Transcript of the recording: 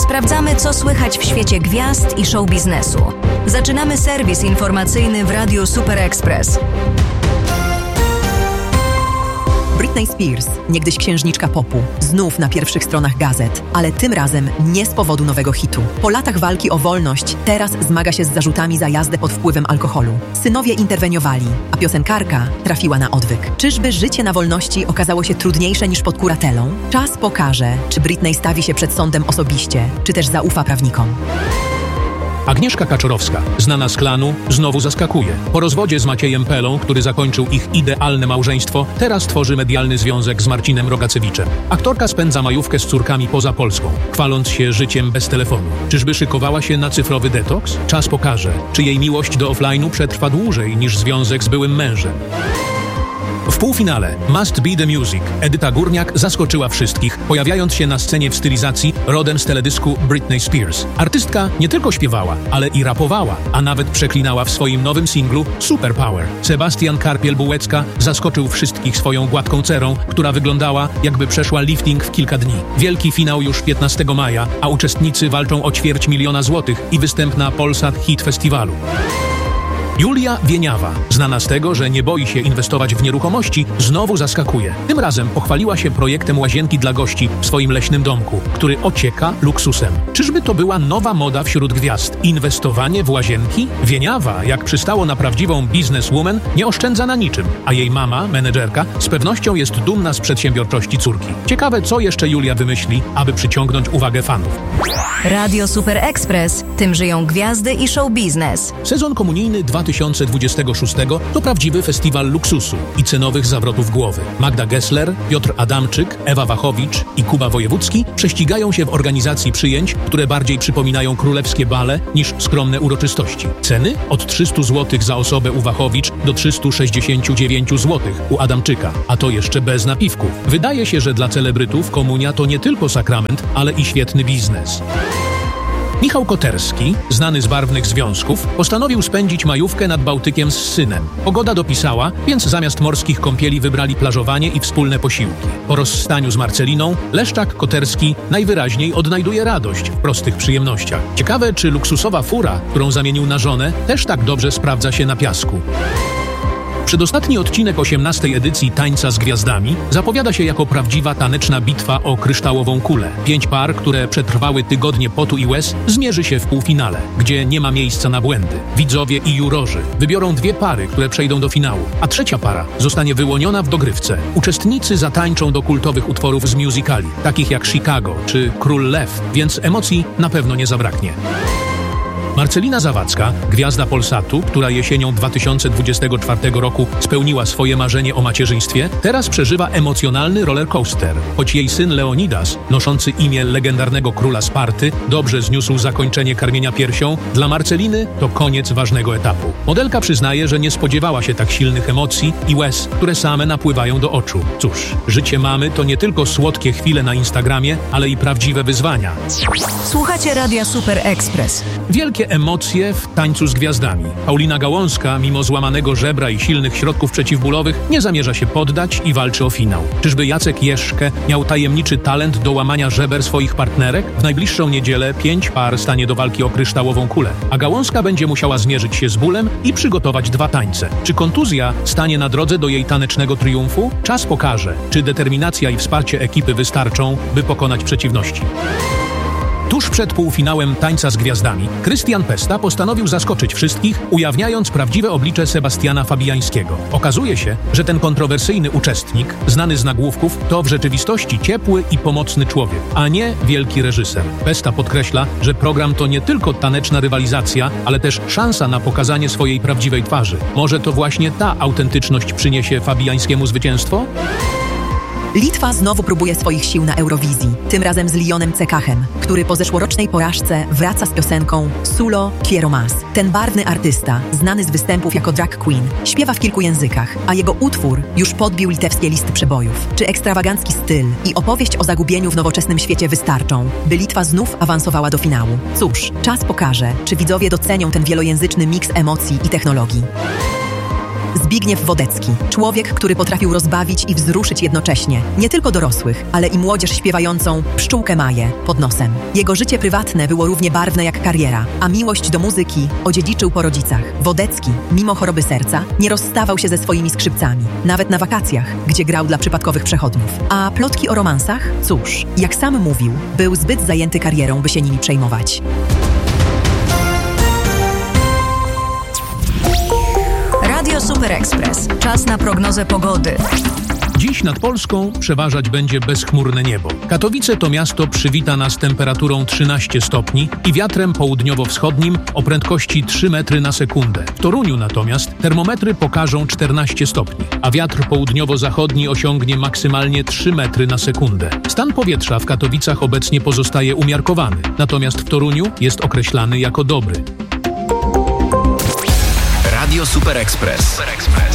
Sprawdzamy, co słychać w świecie gwiazd i show biznesu. Zaczynamy serwis informacyjny w Radiu Super Express. Britney Spears, niegdyś księżniczka popu, znów na pierwszych stronach gazet, ale tym razem nie z powodu nowego hitu. Po latach walki o wolność teraz zmaga się z zarzutami za jazdę pod wpływem alkoholu. Synowie interweniowali, a piosenkarka trafiła na odwyk. Czyżby życie na wolności okazało się trudniejsze niż pod kuratelą? Czas pokaże, czy Britney stawi się przed sądem osobiście, czy też zaufa prawnikom. Agnieszka Kaczorowska, znana z klanu, znowu zaskakuje. Po rozwodzie z Maciejem Pelą, który zakończył ich idealne małżeństwo, teraz tworzy medialny związek z Marcinem Rogacewiczem. Aktorka spędza majówkę z córkami poza Polską, chwaląc się życiem bez telefonu. Czyżby szykowała się na cyfrowy detoks? Czas pokaże, czy jej miłość do offline'u przetrwa dłużej niż związek z byłym mężem. W półfinale Must Be The Music Edyta Górniak zaskoczyła wszystkich, pojawiając się na scenie w stylizacji rodem z teledysku Britney Spears. Artystka nie tylko śpiewała, ale i rapowała, a nawet przeklinała w swoim nowym singlu Superpower. Sebastian Karpiel-Bułecka zaskoczył wszystkich swoją gładką cerą, która wyglądała, jakby przeszła lifting w kilka dni. Wielki finał już 15 maja, a uczestnicy walczą o $250,000 i występ na Polsat Hit Festiwalu. Julia Wieniawa, znana z tego, że nie boi się inwestować w nieruchomości, znowu zaskakuje. Tym razem pochwaliła się projektem łazienki dla gości w swoim leśnym domku, który ocieka luksusem. Czyżby to była nowa moda wśród gwiazd? Inwestowanie w łazienki? Wieniawa, jak przystało na prawdziwą bizneswoman, nie oszczędza na niczym, a jej mama, menedżerka, z pewnością jest dumna z przedsiębiorczości córki. Ciekawe, co jeszcze Julia wymyśli, aby przyciągnąć uwagę fanów. Radio Super Express. Tym żyją gwiazdy i show biznes. Sezon komunijny 2026 to prawdziwy festiwal luksusu i cenowych zawrotów głowy. Magda Gessler, Piotr Adamczyk, Ewa Wachowicz i Kuba Wojewódzki prześcigają się w organizacji przyjęć, które bardziej przypominają królewskie bale niż skromne uroczystości. Ceny? Od 300 zł za osobę u Wachowicz do 369 zł u Adamczyka, a to jeszcze bez napiwków. Wydaje się, że dla celebrytów komunia to nie tylko sakrament, ale i świetny biznes. Michał Koterski, znany z barwnych związków, postanowił spędzić majówkę nad Bałtykiem z synem. Pogoda dopisała, więc zamiast morskich kąpieli wybrali plażowanie i wspólne posiłki. Po rozstaniu z Marceliną, Leszczak Koterski najwyraźniej odnajduje radość w prostych przyjemnościach. Ciekawe, czy luksusowa fura, którą zamienił na żonę, też tak dobrze sprawdza się na piasku. Przedostatni odcinek 18. edycji Tańca z Gwiazdami zapowiada się jako prawdziwa taneczna bitwa o kryształową kulę. 5 par, które przetrwały tygodnie potu i łez, zmierzy się w półfinale, gdzie nie ma miejsca na błędy. Widzowie i jurorzy wybiorą 2 pary, które przejdą do finału, a 3. para zostanie wyłoniona w dogrywce. Uczestnicy zatańczą do kultowych utworów z musicali, takich jak Chicago czy Król Lew, więc emocji na pewno nie zabraknie. Marcelina Zawadzka, gwiazda Polsatu, która jesienią 2024 roku spełniła swoje marzenie o macierzyństwie, teraz przeżywa emocjonalny rollercoaster. Choć jej syn Leonidas, noszący imię legendarnego króla Sparty, dobrze zniósł zakończenie karmienia piersią, dla Marceliny to koniec ważnego etapu. Modelka przyznaje, że nie spodziewała się tak silnych emocji i łez, które same napływają do oczu. Cóż, życie mamy to nie tylko słodkie chwile na Instagramie, ale i prawdziwe wyzwania. Słuchacie Radia Super Express. Wielkie emocje w Tańcu z Gwiazdami. Paulina Gałązka, mimo złamanego żebra i silnych środków przeciwbólowych, nie zamierza się poddać i walczy o finał. Czyżby Jacek Jeszczkę miał tajemniczy talent do łamania żeber swoich partnerek? W najbliższą niedzielę 5 par stanie do walki o kryształową kulę, a Gałązka będzie musiała zmierzyć się z bólem i przygotować 2 tańce. Czy kontuzja stanie na drodze do jej tanecznego triumfu? Czas pokaże, czy determinacja i wsparcie ekipy wystarczą, by pokonać przeciwności. Tuż przed półfinałem Tańca z Gwiazdami Krystian Pesta postanowił zaskoczyć wszystkich, ujawniając prawdziwe oblicze Sebastiana Fabiańskiego. Okazuje się, że ten kontrowersyjny uczestnik, znany z nagłówków, to w rzeczywistości ciepły i pomocny człowiek, a nie wielki reżyser. Pesta podkreśla, że program to nie tylko taneczna rywalizacja, ale też szansa na pokazanie swojej prawdziwej twarzy. Może to właśnie ta autentyczność przyniesie Fabiańskiemu zwycięstwo? Litwa znowu próbuje swoich sił na Eurowizji, tym razem z Lionem Cekachem, który po zeszłorocznej porażce wraca z piosenką Sulo Quiero Más. Ten barwny artysta, znany z występów jako drag queen, śpiewa w kilku językach, a jego utwór już podbił litewskie listy przebojów. Czy ekstrawagancki styl i opowieść o zagubieniu w nowoczesnym świecie wystarczą, by Litwa znów awansowała do finału? Cóż, czas pokaże, czy widzowie docenią ten wielojęzyczny miks emocji i technologii. Zbigniew Wodecki. Człowiek, który potrafił rozbawić i wzruszyć jednocześnie. Nie tylko dorosłych, ale i młodzież śpiewającą Pszczółkę Maję pod nosem. Jego życie prywatne było równie barwne jak kariera, a miłość do muzyki odziedziczył po rodzicach. Wodecki, mimo choroby serca, nie rozstawał się ze swoimi skrzypcami. Nawet na wakacjach, gdzie grał dla przypadkowych przechodniów. A plotki o romansach? Cóż, jak sam mówił, był zbyt zajęty karierą, by się nimi przejmować. Radio Super Express. Czas na prognozę pogody. Dziś nad Polską przeważać będzie bezchmurne niebo. Katowice to miasto przywita nas temperaturą 13 stopni i wiatrem południowo-wschodnim o prędkości 3 metry na sekundę. W Toruniu natomiast termometry pokażą 14 stopni, a wiatr południowo-zachodni osiągnie maksymalnie 3 metry na sekundę. Stan powietrza w Katowicach obecnie pozostaje umiarkowany, natomiast w Toruniu jest określany jako dobry. Radio Super Express.